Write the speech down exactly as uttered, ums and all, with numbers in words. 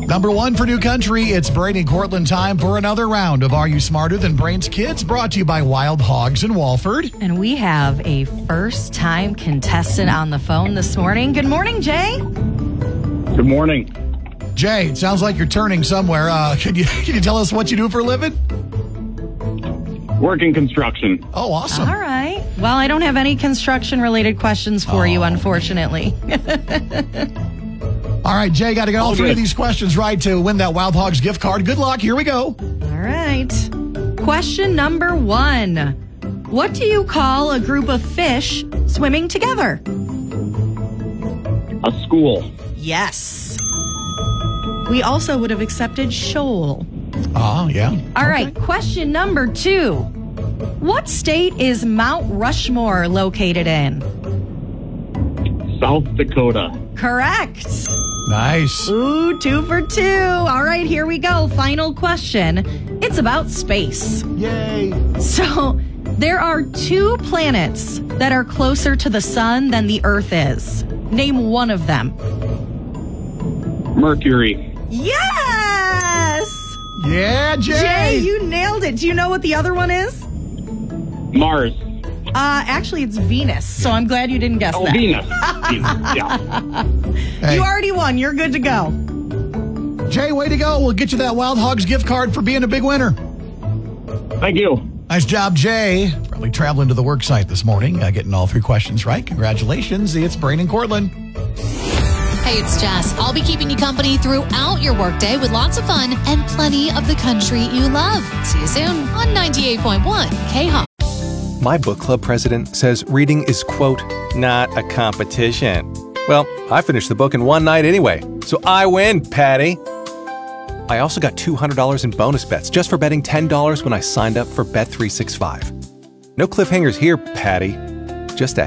Number one for New Country, it's Brady and Cortland time for another round of Are You Smarter Than Brains Kids, brought to you by Wild Hogs in Walford. And we have a first-time contestant on the phone this morning. Good morning, Jay. Good morning. Jay, it sounds like you're turning somewhere. Uh, can you can you tell us what you do for a living? Working construction. Oh, awesome. All right. Well, I don't have any construction-related questions for Oh. you, unfortunately. All right, Jay, got to get all All three good. of these questions right to win that Wild Hogs gift card. Good luck. Here we go. All right. Question number one. What do you call a group of fish swimming together? A school. Yes. We also would have accepted shoal. Oh, yeah. All right. Question number two. What state is Mount Rushmore located in? South Dakota. Correct. Nice. Ooh, two for two. All right, here we go. Final question. It's about space. Yay. So, there are two planets that are closer to the sun than the Earth is. Name one of them. Mercury. Yes! Yeah, Jay. Jay, you nailed it. Do you know what the other one is? Mars. Uh, actually, it's Venus. So I'm glad you didn't guess Oh, that. Venus. Venus. Yeah. Hey, You already won. You're good to go. Jay, way to go. We'll get you that Wild Hogs gift card for being a big winner. Thank you. Nice job, Jay. Probably traveling to the work site this morning, uh, getting all three questions right. Congratulations. It's Brain and Cortland. Hey, it's Jess. I'll be keeping you company throughout your workday with lots of fun and plenty of the country you love. See you soon on ninety-eight point one K-Hawk. My book club president says reading is, quote, not a competition. Well, I finished the book in one night anyway, so I win, Patty. I also got two hundred dollars in bonus bets just for betting ten dollars when I signed up for Bet three sixty-five. No cliffhangers here, Patty. Just a